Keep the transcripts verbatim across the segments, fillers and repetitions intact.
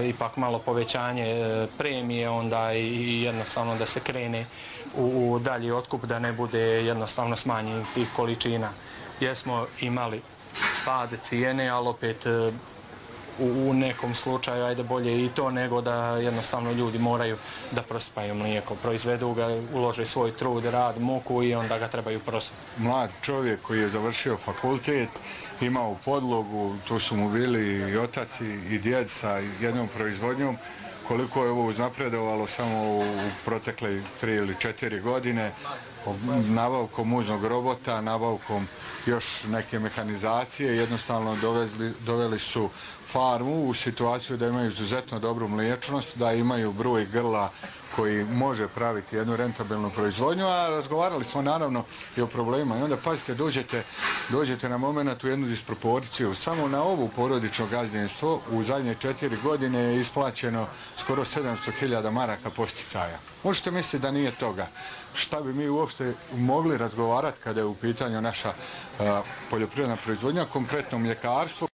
ipak malo povećanje premije, onda i jednostavno da se krene u dalji otkup, da ne bude jednostavno smanjen tih količina. Jesmo imali pad cijene, ali opet u nekom slučaju ajde bolje i to nego da jednostavno ljudi moraju da prospaju mlijeko. Proizvedu ga, ulože svoj trud, rad, muku i onda ga trebaju prospati. Mlad čovjek koji je završio fakultet, imao podlogu, tu su mu bili i otac i djed sa jednom proizvodnjom, koliko je ovo uznapredovalo samo u protekle tri ili četiri godine, nabavkom muznog robota, nabavkom još neke mehanizacije, jednostavno doveli, doveli su farmu u situaciju da imaju izuzetno dobru mliječnost, da imaju broj grla koji može praviti jednu rentabilnu proizvodnju, a razgovarali smo naravno i o problemima. I onda, pazite, dođete, dođete na moment u jednu disproporciju. Samo na ovu porodično gazdinstvo u zadnje četiri godine je isplaćeno skoro sedamsto hiljada maraka posticaja. Možete misliti da nije toga. Šta bi mi uopšte mogli razgovarati kada je u pitanju naša uh, poljoprivredna proizvodnja, konkretno mljekarstvo.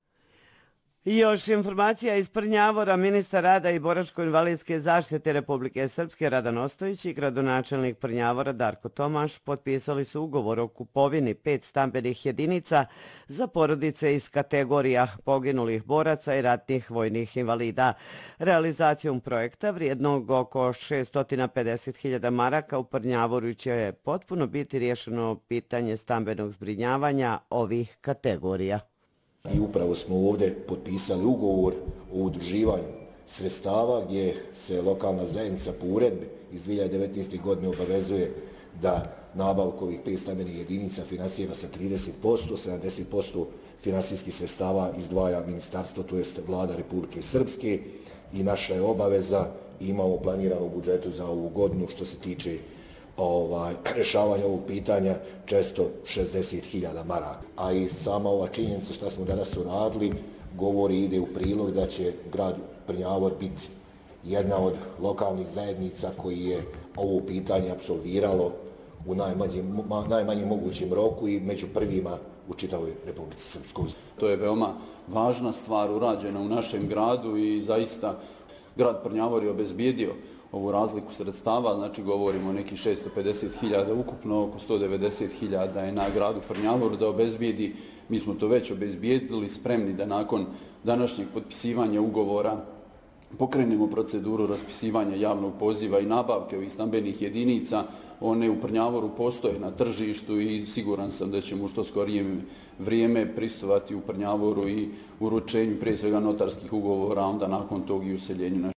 I još informacija iz Prnjavora. Ministar rada i boračko-invalidske zaštite Republike Srpske Radan Ostojić i gradonačelnik Prnjavora Darko Tomaš potpisali su ugovor o kupovini pet stambenih jedinica za porodice iz kategorija poginulih boraca i ratnih vojnih invalida. Realizacijom projekta vrijednog oko šessto pedeset hiljada maraka u Prnjavoru će potpuno biti riješeno pitanje stambenog zbrinjavanja ovih kategorija. I upravo smo ovdje potpisali ugovor o udruživanju sredstava gdje se lokalna zajednica po uredbi iz dvije hiljade devetnaeste. godine obavezuje da nabavku ovih pet stambenih jedinica finansira sa trideset posto, sedamdeset posto finansijskih sredstava izdvaja ministarstvo, to jest vlada Republike Srpske, i naša je obaveza, imamo planirano u budžetu za ovu godinu što se tiče Ovaj, rješavanja ovog pitanja često šezdeset hiljada maraka. A i sama ova činjenica što smo danas uradili govori, ide u prilog da će grad Prnjavor biti jedna od lokalnih zajednica koji je ovo pitanje apsolviralo u najmanjem, najmanjem mogućem roku i među prvima u čitavoj Republici Srpskoj. To je veoma važna stvar urađena u našem gradu i zaista grad Prnjavor je obezbijedio ovu razliku sredstava, znači govorimo o nekih šessto pedeset hiljada, ukupno oko sto devedeset hiljada je na gradu Prnjavoru da obezbijedi. Mi smo to već obezbijedili, spremni da nakon današnjeg potpisivanja ugovora pokrenemo proceduru raspisivanja javnog poziva i nabavke ovih stambenih jedinica. One u Prnjavoru postoje na tržištu i siguran sam da ćemo u što skorije vrijeme pristovati u Prnjavoru i uručenju prije svega notarskih ugovora, a onda nakon tog i useljenju na.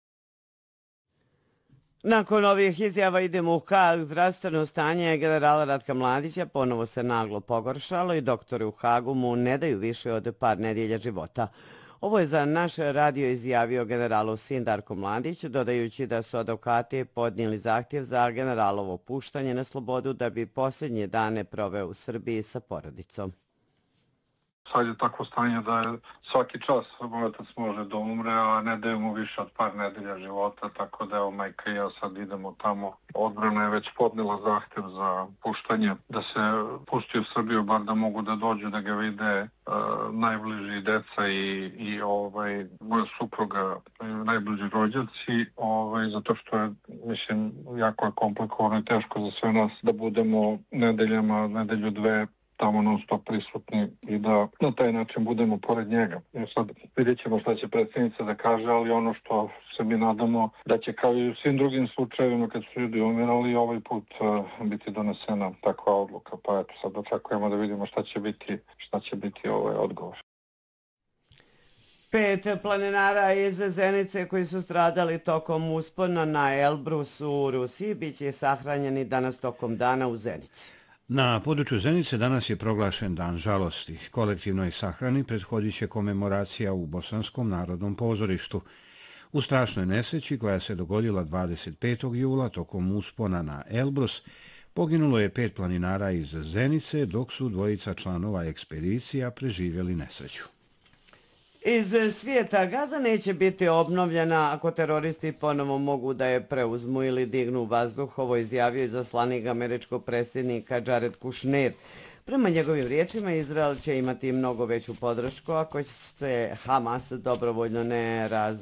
Nakon ovih izjava idemo u Hag. Zdravstveno stanje generala Ratka Mladića ponovo se naglo pogoršalo i doktori u Hagu mu ne daju više od par nedjelja života. Ovo je za naš radio izjavio generalov sin Darko Mladić, dodajući da su advokati podnijeli zahtjev za generalovo puštanje na slobodu da bi posljednje dane proveo u Srbiji sa porodicom. Sad je takvo stanje da je svaki čas otac može da umre, a ne daju mu više od par nedelja života, tako da evo majka i ja sad idemo tamo. Odbrana je već podnijela zahtjev za puštanje, da se pusti u Srbiju, bar da mogu da dođu, da ga vide uh, najbliži deca i, i ovaj, moja supruga, najbliži rođaci, ovaj, zato što je, mislim, jako je komplikovano i teško za sve nas da budemo nedeljama, nedelju dve, tamo non stop prisutni i da na taj način budemo pored njega. I sad vidjet ćemo šta će predsjednica da kaže, ali ono što se mi nadamo da će kao i u svim drugim slučajevima kad su ljudi umirali ovaj put uh, biti donesena takva odluka. Pa eto sad očekujemo da vidimo šta će biti, šta će biti ovaj odgovor. Pet planinara iz Zenice koji su stradali tokom uspona na Elbrus u Rusiji bit će sahranjeni danas tokom dana u Zenici. Na području Zenice danas je proglašen dan žalosti. Kolektivnoj sahrani prethodit će komemoracija u Bosanskom narodnom pozorištu. U strašnoj nesreći koja se dogodila dvadeset petog jula tokom uspona na Elbrus poginulo je pet planinara iz Zenice, dok su dvojica članova ekspedicija preživjeli nesreću. Iz svijeta, Gaza neće biti obnovljena ako teroristi ponovo mogu da je preuzmu ili dignu u vazduh, ovo izjavio izaslanik američkog predsjednika Jared Kushner. Prema njegovim riječima, Izrael će imati mnogo veću podršku ako se Hamas dobrovoljno ne raz